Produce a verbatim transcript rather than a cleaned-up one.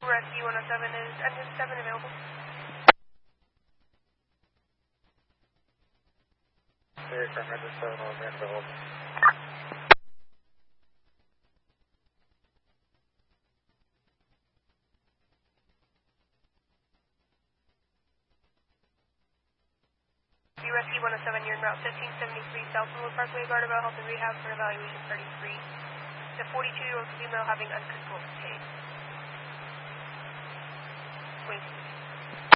Rescue one oh seven is engine seven available. Here from engine seven on available. Rescue one oh seven, you're in route fifteen seventy-three South Willard Parkway, Gardnerville Health and Rehab for evaluation thirty-three. The forty-two-year-old female having uncontrolled pain. Wait.